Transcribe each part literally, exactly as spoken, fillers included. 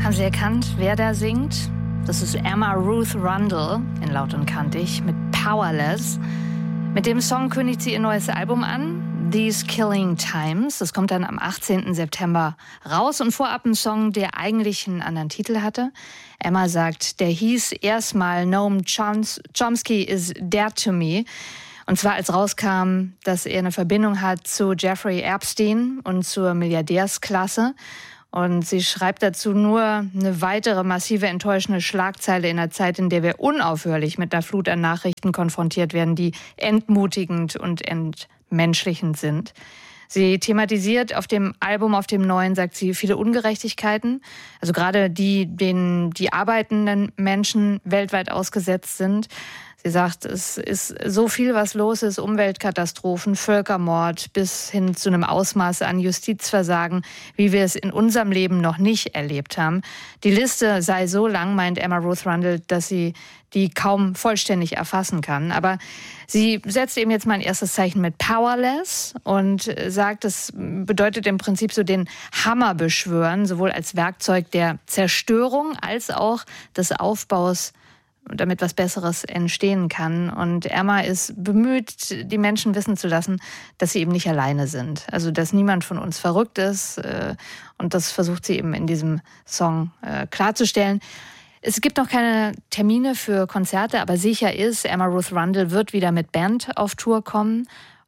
Haben Sie erkannt, wer da singt? Das ist Emma Ruth Rundle in Laut und Kantig mit Powerless. Mit dem Song kündigt sie ihr neues Album an, These Killing Times. Das kommt dann am achtzehnten September raus und vorab ein Song, der eigentlich einen anderen Titel hatte. Emma sagt, der hieß erstmal Noam Choms- Chomsky is Dead to Me. Und zwar als rauskam, dass er eine Verbindung hat zu Jeffrey Epstein und zur Milliardärsklasse. Und sie schreibt dazu nur eine weitere massive, enttäuschende Schlagzeile in einer Zeit, in der wir unaufhörlich mit einer Flut an Nachrichten konfrontiert werden, die entmutigend und entmenschlichend sind. Sie thematisiert auf dem Album, auf dem neuen, sagt sie, viele Ungerechtigkeiten. Also gerade die, denen die arbeitenden Menschen weltweit ausgesetzt sind. Sie sagt, es ist so viel, was los ist, Umweltkatastrophen, Völkermord bis hin zu einem Ausmaß an Justizversagen, wie wir es in unserem Leben noch nicht erlebt haben. Die Liste sei so lang, meint Emma Ruth Rundle, dass sie die kaum vollständig erfassen kann. Aber sie setzt eben jetzt mal ein erstes Zeichen mit Powerless und sagt, es bedeutet im Prinzip so den Hammer beschwören, sowohl als Werkzeug der Zerstörung als auch des Aufbaus, damit was Besseres entstehen kann. Und Emma ist bemüht, die Menschen wissen zu lassen, dass sie eben nicht alleine sind. Also, dass niemand von uns verrückt ist. Und das versucht sie eben in diesem Song klarzustellen. Es gibt noch keine Termine für Konzerte, aber sicher ist, Emma Ruth Rundle wird wieder mit Band auf Tour kommen.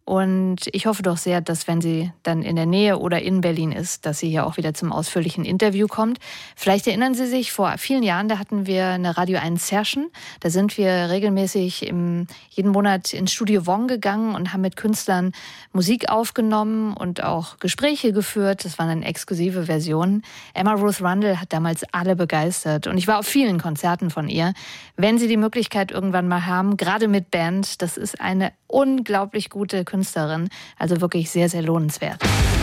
Und ich hoffe doch sehr, dass wenn sie dann in der Nähe oder in Berlin ist, dass sie hier auch wieder zum ausführlichen Interview kommt. Vielleicht erinnern Sie sich, vor vielen Jahren, da hatten wir eine Radio eins Session. Da sind wir regelmäßig im, jeden Monat ins Studio Wong gegangen und haben mit Künstlern Musik aufgenommen und auch Gespräche geführt. Das waren dann exklusive Versionen. Emma Ruth Rundle hat damals alle begeistert. Und ich war auf vielen Konzerten von ihr. Wenn Sie die Möglichkeit irgendwann mal haben, gerade mit Band, das ist eine unglaublich gute Künstlerin, also wirklich sehr, sehr lohnenswert.